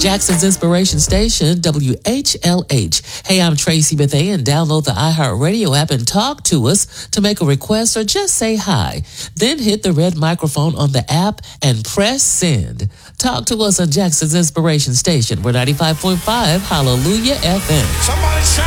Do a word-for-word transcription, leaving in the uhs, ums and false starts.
Jackson's Inspiration Station, W H L H. Hey, I'm Tracy Bethea, and download the iHeartRadio app and talk to us to make a request or just say hi. Then hit the red microphone on the app and press send. Talk to us on Jackson's Inspiration Station. We're ninety-five point five Hallelujah F M. Somebody shout.